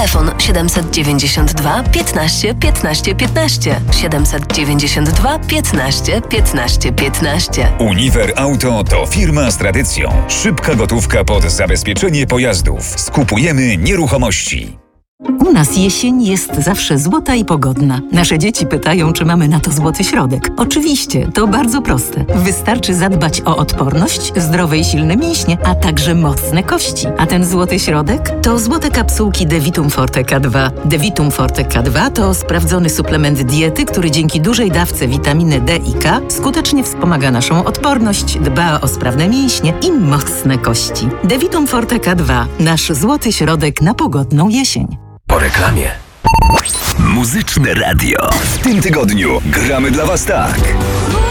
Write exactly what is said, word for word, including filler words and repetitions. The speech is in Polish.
Telefon siedemset dziewięćdziesiąt dwa piętnaście piętnaście piętnaście. siedemset dziewięćdziesiąt dwa piętnaście piętnaście piętnaście. Uniwer Auto to firma z tradycją. Szybka gotówka pod zabezpieczenie pojazdów. Skupujemy nieruchomości. U nas jesień jest zawsze złota i pogodna. Nasze dzieci pytają, czy mamy na to złoty środek. Oczywiście, to bardzo proste. Wystarczy zadbać o odporność, zdrowe i silne mięśnie, a także mocne kości. A ten złoty środek to złote kapsułki Devitum Forte K dwa. Devitum Forte K dwa to sprawdzony suplement diety, który dzięki dużej dawce witaminy D i K skutecznie wspomaga naszą odporność, dba o sprawne mięśnie i mocne kości. Devitum Forte K dwa. Nasz złoty środek na pogodną jesień. Po reklamie. Muzyczne radio. W tym tygodniu gramy dla Was tak.